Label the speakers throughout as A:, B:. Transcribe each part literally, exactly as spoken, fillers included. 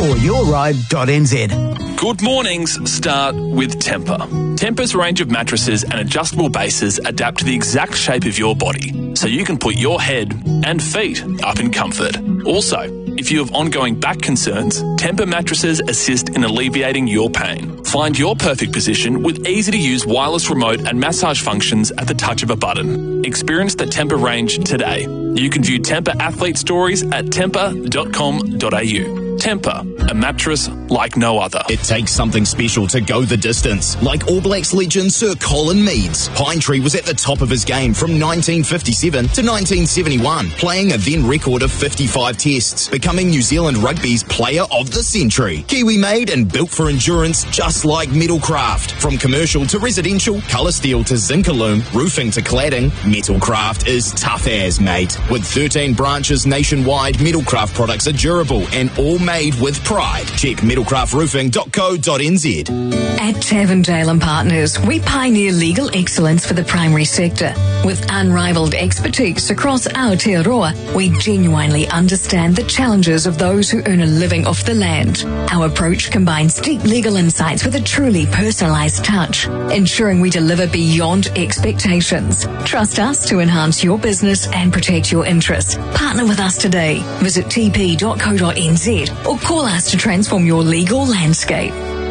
A: for your ride dot n z.
B: Good mornings start with Tempur. Tempur's range of mattresses and adjustable bases adapt to the exact shape of your body, so you can put your head and feet up in comfort. Also, if you have ongoing back concerns, Tempur mattresses assist in alleviating your pain. Find your perfect position with easy-to-use wireless remote and massage functions at the touch of a button. Experience the Tempur range today. You can view Tempur athlete stories at tempur dot com dot a u. Tempur, a mattress like no other.
C: It takes something special to go the distance. Like All Blacks legend Sir Colin Meads, Pine Tree was at the top of his game from nineteen fifty-seven to nineteen seventy-one, playing a then record of fifty-five tests, becoming New Zealand Rugby's Player of the Century. Kiwi made and built for endurance, just like Metalcraft. From commercial to residential, colour steel to Zincalume, roofing to cladding, Metalcraft is tough as, mate. With thirteen branches nationwide, Metalcraft products are durable and all made with pride. Check metalcraft roofing dot co dot n z.
D: At Tavendale and Partners, we pioneer legal excellence for the primary sector. With unrivaled expertise across Aotearoa, we genuinely understand the challenges of those who earn a living off the land. Our approach combines deep legal insights with a truly personalised touch, ensuring we deliver beyond expectations. Trust us to enhance your business and protect your interests. Partner with us today. Visit t p dot co dot n z or call us to transform your legal landscape.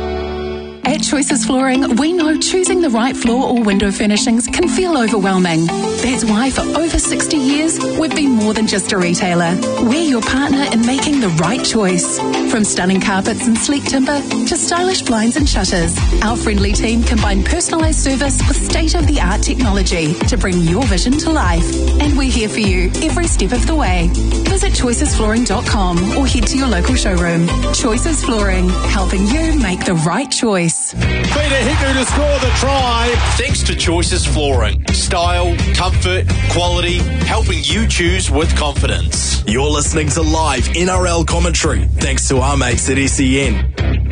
E: At Choices Flooring, we know choosing the right floor or window furnishings can feel overwhelming. That's why for over sixty years, we've been more than just a retailer. We're your partner in making the right choice. From stunning carpets and sleek timber to stylish blinds and shutters, our friendly team combine personalised service with state-of-the-art technology to bring your vision to life. And we're here for you every step of the way. Visit choices flooring dot com or head to your local showroom. Choices Flooring, helping you make the right choice.
F: Peter Hiku to score the try.
G: Thanks to Choices Flooring. Style, comfort, quality, helping you choose with confidence.
C: You're listening to live N R L commentary, thanks to our mates at S E N.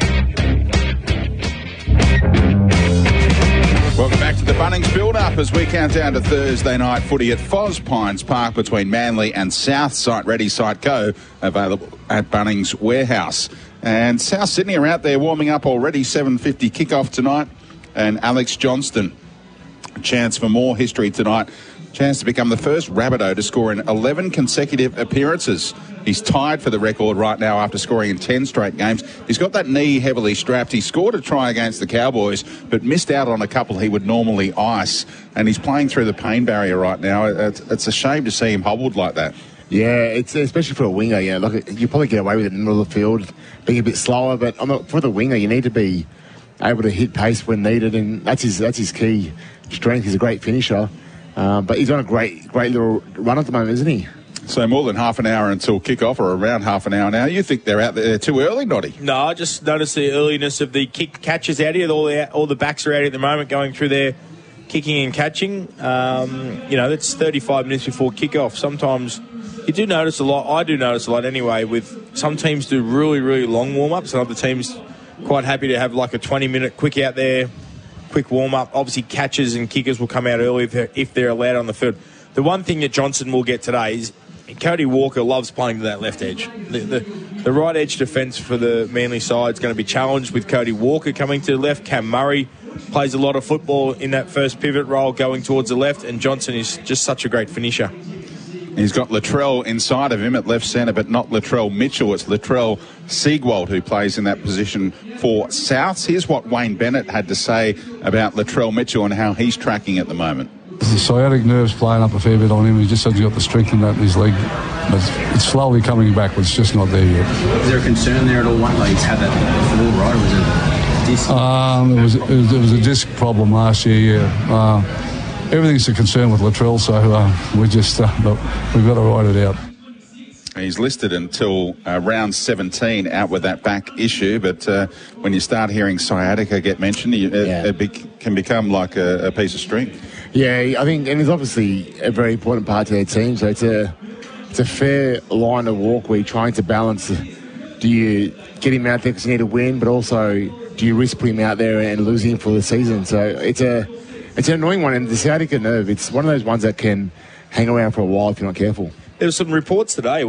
F: Welcome back to the Bunnings build-up as we count down to Thursday night footy at Foz Pines Park between Manly and South. Site ready, site go, available at Bunnings Warehouse. And South Sydney are out there warming up already. seven fifty kickoff tonight. And Alex Johnston, a chance for more history tonight. Chance to become the first Rabbitoh to score in eleven consecutive appearances. He's tied for the record right now after scoring in ten straight games. He's got that knee heavily strapped. He scored a try against the Cowboys, but missed out on a couple he would normally ice. And he's playing through the pain barrier right now. It's, it's a shame to see him hobbled like that.
H: Yeah, it's especially for a winger. Yeah, like you probably get away with it in the middle of the field, being a bit slower. But I'm not, for the winger, you need to be able to hit pace when needed, and that's his that's his key strength. He's a great finisher, uh, but he's on a great great little run at the moment, isn't he?
F: So more than half an hour until kick-off, or around half an hour now. You think they're out there too early, Noddy?
I: No, I just noticed the earliness of the kick catches out here. All the all the backs are out at the moment, going through their kicking and catching. Um, you know, that's thirty-five minutes before kick-off. Sometimes you do notice a lot. I do notice a lot anyway. With some teams do really, really long warm-ups, and other teams quite happy to have like a twenty-minute quick out there, quick warm-up. Obviously, catchers and kickers will come out early if they're, if they're allowed on the field. The one thing that Johnson will get today is Cody Walker loves playing to that left edge. The, the, the right edge defence for the Manly side is going to be challenged with Cody Walker coming to the left. Cam Murray plays a lot of football in that first pivot role going towards the left, and Johnson is just such a great finisher.
F: He's got Latrell inside of him at left centre, but not Latrell Mitchell. It's Latrell Siegwald who plays in that position for Souths. Here's what Wayne Bennett had to say about Latrell Mitchell and how he's tracking at the moment.
J: The sciatic nerve's playing up a fair bit on him. He just hasn't got the strength in that in his leg. But it's slowly coming back, but it's just not there yet.
K: Is there a concern there at all? One, like he's had that before, right? Or was it disc?
J: Um, it was, it was, it was a disc problem last year, yeah. Uh, Everything's a concern with Latrell, so uh, we just uh, look, we've got to ride it out.
F: He's listed until uh, round seventeen out with that back issue, but uh, when you start hearing sciatica get mentioned, it, yeah. it be- can become like a, a piece of string.
H: Yeah, I think, and it's obviously a very important part to their team, so it's a it's a fair line to walk where you're trying to balance. Do you get him out there because you need to win, but also do you risk putting him out there and losing him for the season? So it's a It's an annoying one, and the sciatica nerve, it's one of those ones that can hang around for a while if you're not careful.
I: There were some reports today